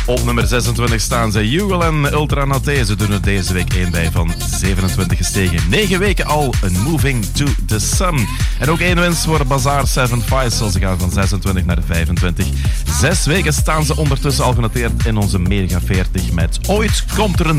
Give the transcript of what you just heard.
Op nummer 26 staan ze Hugo en Ultra Naté. Ze doen er deze week 1 bij van 27 gestegen. 9 weken al, een Moving to the Sun. En ook 1 winst voor Bazaar 7 Faisal. Ze gaan van 26 naar 25. 6 weken staan ze ondertussen al genoteerd in onze Mega 40 met Ooit komt er een